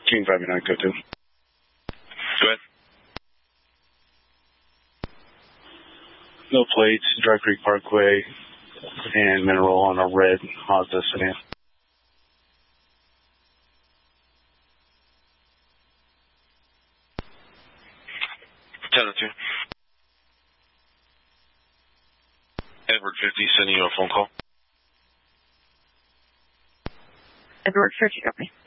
King 589, code 2. Go ahead. No plates, Dry Creek Parkway, and mineral on a red Mazda sedan. Edward 50 sending you a phone call. Edward 50, copy.